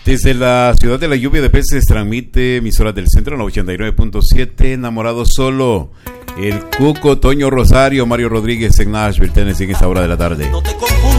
Desde la ciudad de la lluvia de peces transmite emisoras del centro en la 89.7, Enamorado Solo. El Cuco, Toño Rosario, Mario Rodríguez en Nashville, Tennessee, en esta hora de la tarde. No te confundas.